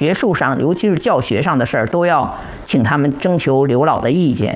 学术上，尤其是教学上的事儿，都要请他们征求刘老的意见。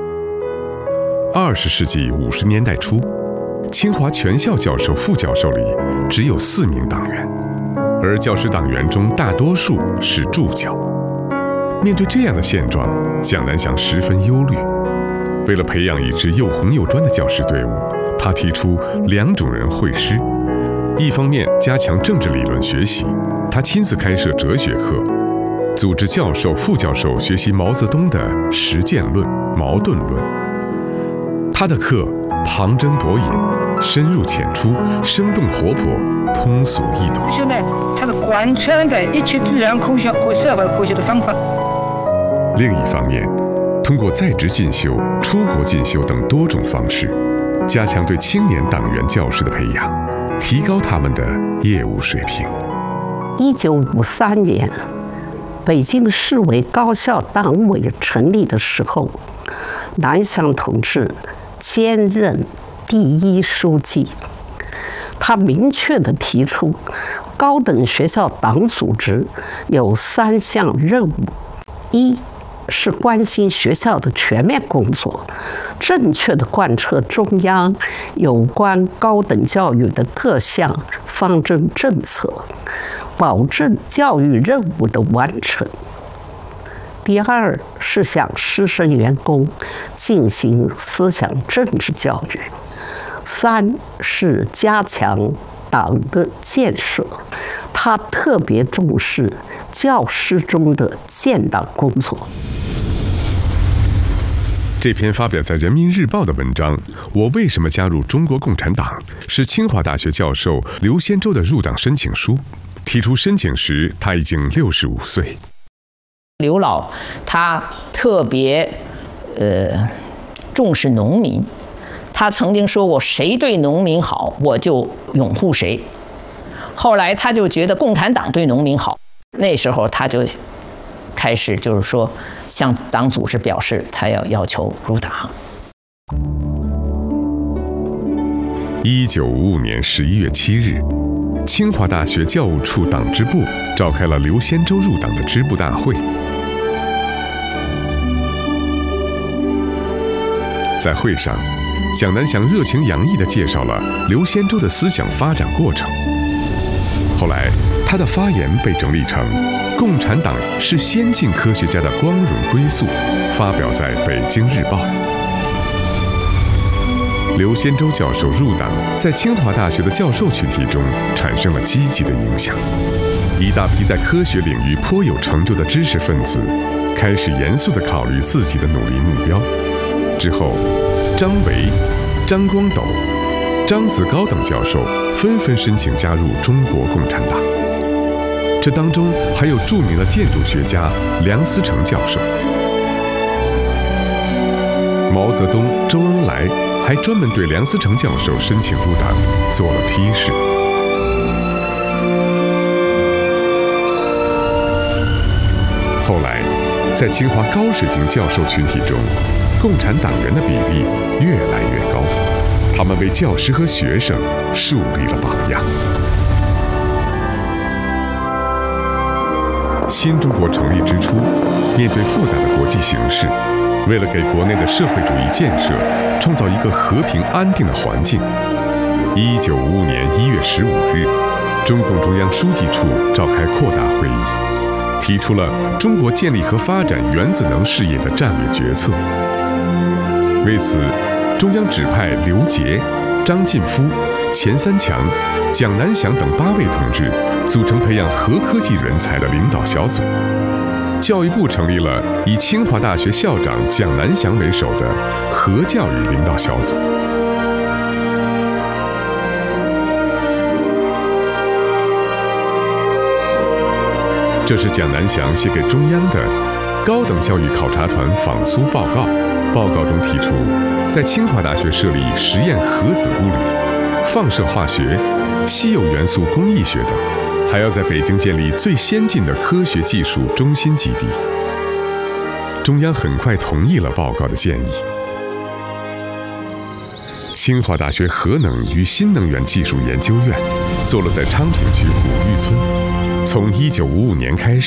20世纪50年代初，清华全校教授、副教授里只有4名党员，而教师党员中大多数是助教。面对这样的现状，蒋南翔十分忧虑。为了培养一支又红又专的教师队伍，他提出2种人会师：一方面加强政治理论学习，他亲自开设哲学课，组织教授、副教授学习毛泽东的实践论、矛盾论。他的课旁征博引，深入浅出，生动活泼，通俗易懂。 学呢，它是贯穿在一切自然科学和社会科学的方法。 另一方面，通过在职进修、出国进修等多种方式，加强对青年党员教师的培养，提高他们的业务水平。 1953年，北京市委高校党委成立的时候，南翔同志兼任第1书记。他明确地提出，高等学校党组织有3项任务：一是关心学校的全面工作，正确地贯彻中央有关高等教育的各项方针政策，保证教育任务的完成。第二是向师生员工进行思想政治教育。3是加强党的建设，他特别重视教师中的建党工作。 这篇发表在《人民日报》的文章《我为什么加入中国共产党》是清华大学教授刘先洲的入党申请书。提出申请时，他已经65岁。 刘老他特别重视农民，他曾经说过，谁对农民好，我就拥护谁。后来他就觉得共产党对农民好，那时候他就开始就是说向党组织表示他要求入党。 1955年11月7日，清华大学教务处党支部召开了刘先洲入党的支部大会。在会上，蒋南翔热情洋溢地介绍了刘先洲的思想发展过程。后来，他的发言被整理成《共产党是先进科学家的光荣归宿》，发表在《北京日报》。刘先洲教授入党，在清华大学的教授群体中产生了积极的影响。一大批在科学领域颇有成就的知识分子，开始严肃地考虑自己的努力目标。之后，张维、张光斗、张子高等教授纷纷申请加入中国共产党。这当中还有著名的建筑学家梁思成教授。毛泽东、周恩来还专门对梁思成教授申请入党做了批示。后来，在清华高水平教授群体中，共产党员的比例越来越高，他们为教师和学生树立了榜样。新中国成立之初，面对复杂的国际形势，为了给国内的社会主义建设创造一个和平安定的环境，1955年1月15日，中共中央书记处召开扩大会议，提出了中国建立和发展原子能事业的战略决策。为此，中央指派刘杰、张晋夫、钱三强、蒋南翔等8位同志组成培养核科技人才的领导小组。教育部成立了以清华大学校长蒋南翔为首的核教育领导小组。这是蒋南翔写给中央的高等教育考察团访苏报告。报告中提出，在清华大学设立实验核子物理、放射化学、稀有元素工艺学等，还要在北京建立最先进的科学技术中心基地。中央很快同意了报告的建议。清华大学核能与新能源技术研究院坐落在昌平区古峪村，从1955年开始，